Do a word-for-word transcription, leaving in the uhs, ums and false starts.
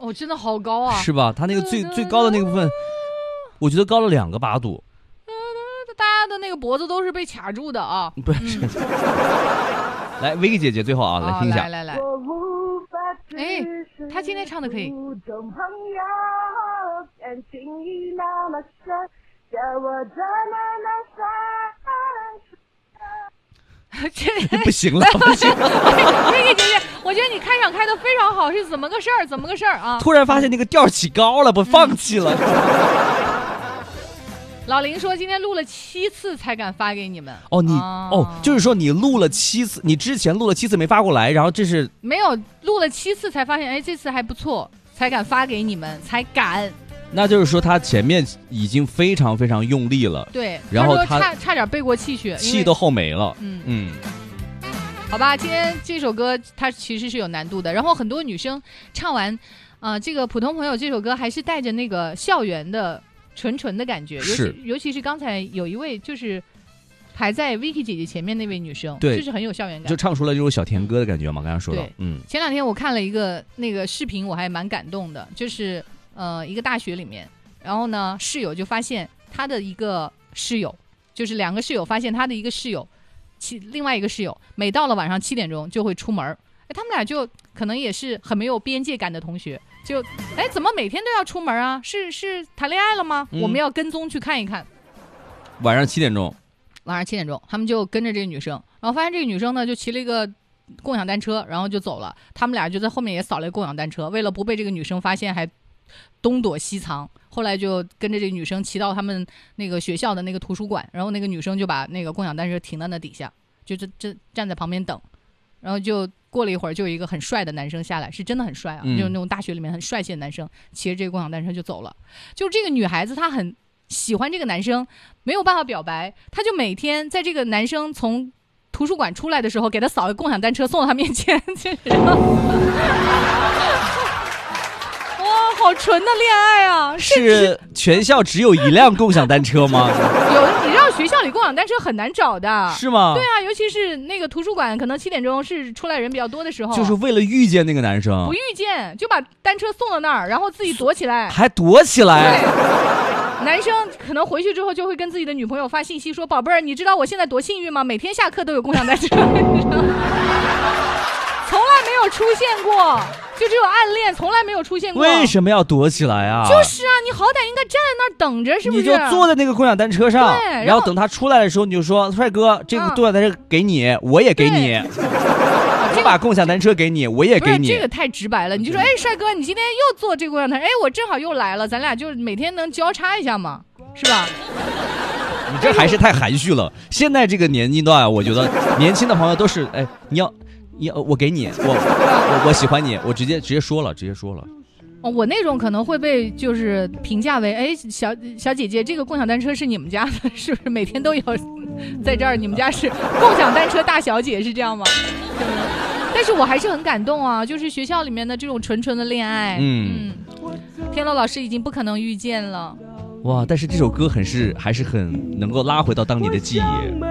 哦，真的好高啊， 是吧？他那个最最高的那个部分，我觉得高了两个八度。 大家的那个脖子都是被卡住的啊！ 不是，嗯、来 Vicky 姐姐最后啊，来听一下。 来来来，哎，她今天唱的可以。 这不行了，不行了。 Vicky 姐姐，我觉得你开场开的非常好，是怎么个事儿？怎么个事儿啊？ 突然发现那个调起高了，不放弃了。 嗯老林说今天录了七次才敢发给你们。 哦，你、啊、哦，就是说你录了七次，你之前录了七次没发过来，然后这是没有录了七次才发现，哎，这次还不错，才敢发给你们，才敢。 那就是说他前面已经非常非常用力了， 对， 然后他差差点背过气去， 气都后没了。 嗯嗯， 好吧，今天这首歌它其实是有难度的，然后很多女生唱完，呃，这个普通朋友这首歌还是带着那个校园的。纯纯的感觉，尤其尤其是刚才有一位就是排在 Vicky 姐姐前面那位女生， 对， 就是很有校园感， 就唱出了这种小甜歌的感觉嘛。刚才说的，嗯， 前两天我看了一个那个视频，我还蛮感动的，就是呃一个大学里面，然后呢室友就发现他的一个室友，就是两个室友发现他的一个室友，其另外一个室友每到了晚上七点钟就会出门，哎，他们俩就可能也是很没有边界感的同学。就哎，怎么每天都要出门啊？是是谈恋爱了吗？嗯、我们要跟踪去看一看。 晚上七点钟， 晚上七点钟，他们就跟着这个女生，然后发现这个女生呢就骑了一个共享单车，然后就走了。他们俩就在后面也扫了一个共享单车，为了不被这个女生发现，还东躲西藏。后来就跟着这个女生骑到他们那个学校的那个图书馆，然后那个女生就把那个共享单车停在那底下，就这这站在旁边等，然后就。过了一会儿，就有一个很帅的男生下来，是真的很帅啊，嗯、就是那种大学里面很帅气的男生，骑着这个共享单车就走了。就这个女孩子，她很喜欢这个男生，没有办法表白，她就每天在这个男生从图书馆出来的时候，给他扫一个共享单车送到他面前。哇，好纯的恋爱啊！ 是全校只有一辆共享单车吗？ 有，你知道学校里共享单车很难找的， 是吗？ 对啊，尤其是那个图书馆，可能七点钟是出来人比较多的时候， 就是为了遇见那个男生， 不遇见就把单车送到那儿，然后自己躲起来， 还躲起来。 男生可能回去之后就会跟自己的女朋友发信息说：“宝贝儿，你知道我现在多幸运吗？每天下课都有共享单车。”从来没有出现过，就只有暗恋，从来没有出现过。 为什么要躲起来啊？ 就是啊，你好歹应该站在那儿等着，是不是？ 你就坐在那个共享单车上， 对， 然后等他出来的时候，你就说：“帅哥，这个共享单车给你，嗯、我也给你。”我把共享单车给你，我也给你。 这个太直白了。你就说：“哎，帅哥，你今天又坐这个共享单车，哎，我正好又来了，咱俩就每天能交叉一下嘛，是吧？” 你这还是太含蓄了。现在这个年纪段，我觉得年轻的朋友都是，哎，你要。你我给你，我我我喜欢你，我直接直接说了，直接说了。 哦，我那种可能会被就是评价为，哎，小小姐姐，这个共享单车是你们家的，是不是每天都有在这儿？你们家是共享单车大小姐是这样吗？但是我还是很感动啊，就是学校里面的这种纯纯的恋爱。嗯嗯，天乐老师已经不可能遇见了。 哇，但是这首歌很是还是很能够拉回到当年的记忆。